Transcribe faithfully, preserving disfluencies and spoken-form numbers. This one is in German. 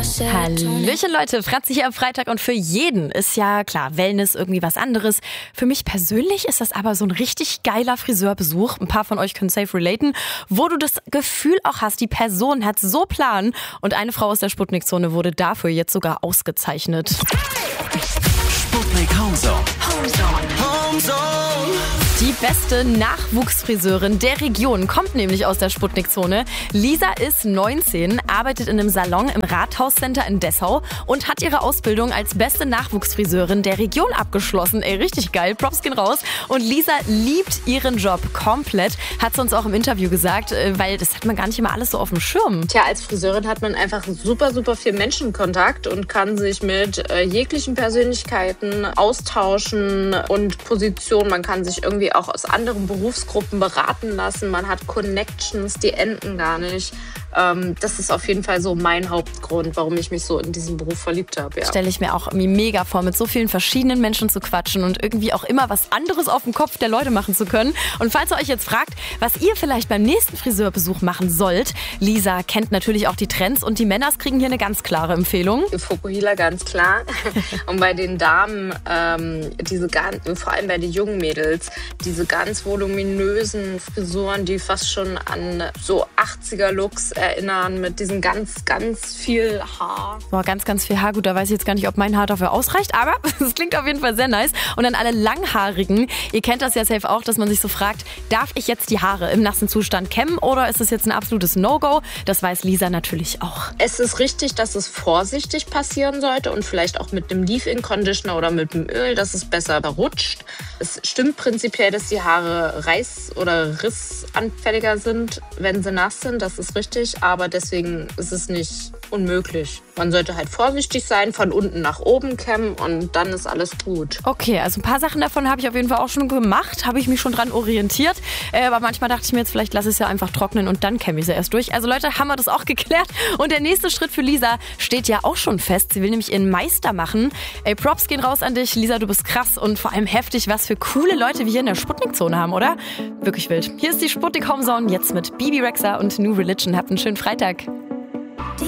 Hallöchen Leute, Franzi hier am Freitag und für jeden ist ja klar, Wellness irgendwie was anderes. Für mich persönlich ist das aber so ein richtig geiler Friseurbesuch. Ein paar von euch können safe relaten, wo du das Gefühl auch hast, die Person hat so Plan und eine Frau aus der Sputnik-Zone wurde dafür jetzt sogar ausgezeichnet. Sputnik Homezone. Homezone. Homezone. Die beste Nachwuchsfriseurin der Region kommt nämlich aus der Sputnik-Zone. Lisa ist neunzehn, arbeitet in einem Salon im Rathauscenter in Dessau und hat ihre Ausbildung als beste Nachwuchsfriseurin der Region abgeschlossen. Ey, richtig geil, Props gehen raus. Und Lisa liebt ihren Job komplett, hat sie uns auch im Interview gesagt, weil das hat man gar nicht immer alles so auf dem Schirm. Tja, als Friseurin hat man einfach super, super viel Menschenkontakt und kann sich mit äh, jeglichen Persönlichkeiten austauschen und Positionen. Man kann sich irgendwie auch aus anderen Berufsgruppen beraten lassen. Man hat Connections, die enden gar nicht. Ähm, das ist auf jeden Fall so mein Hauptgrund, warum ich mich so in diesen Beruf verliebt habe. Ja. Stelle ich mir auch irgendwie mega vor, mit so vielen verschiedenen Menschen zu quatschen und irgendwie auch immer was anderes auf dem Kopf der Leute machen zu können. Und falls ihr euch jetzt fragt, was ihr vielleicht beim nächsten Friseurbesuch machen sollt, Lisa kennt natürlich auch die Trends und die Männers kriegen hier eine ganz klare Empfehlung. Fukuhila, ganz klar. Und bei den Damen, ähm, diese ganz, vor allem bei den jungen Mädels, diese ganz voluminösen Frisuren, die fast schon an so achtziger-Looks erinnern, mit diesem ganz, ganz viel Haar. Boah, ganz, ganz viel Haar. Gut, da weiß ich jetzt gar nicht, ob mein Haar dafür ausreicht, aber es klingt auf jeden Fall sehr nice. Und an alle Langhaarigen, ihr kennt das ja safe auch, dass man sich so fragt, darf ich jetzt die Haare im nassen Zustand kämmen oder ist es jetzt ein absolutes No-Go? Das weiß Lisa natürlich auch. Es ist richtig, dass es vorsichtig passieren sollte und vielleicht auch mit einem Leave-In-Conditioner oder mit einem Öl, dass es besser rutscht. Es stimmt prinzipiell, dass die Haare reiß- oder rissanfälliger sind, wenn sie nass sind. Das ist richtig, aber deswegen ist es nicht unmöglich. Man sollte halt vorsichtig sein, von unten nach oben kämmen und dann ist alles gut. Okay, also ein paar Sachen davon habe ich auf jeden Fall auch schon gemacht, habe ich mich schon dran orientiert. Äh, aber manchmal dachte ich mir jetzt, vielleicht lasse ich es ja einfach trocknen und dann kämme ich sie erst durch. Also Leute, haben wir das auch geklärt. Und der nächste Schritt für Lisa steht ja auch schon fest. Sie will nämlich ihren Meister machen. Ey, Props gehen raus an dich. Lisa, du bist krass und vor allem heftig, was für coole Leute wir hier in der Sputnik-Zone haben, oder? Wirklich wild. Hier ist die Sputnik Homezone, jetzt mit Bibi Rexha und New Religion. Habt einen schönen Freitag.